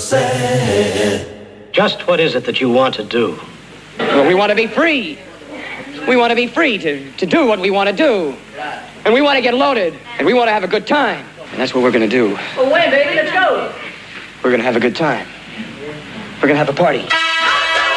said. Just what is it that you want to do? Well, we want to be free. We want to be free to do what we want to do. And we want to get loaded. And we want to have a good time. And that's what we're going to do. Well, when, baby? Let's go. We're going to have a good time. We're going to have a party.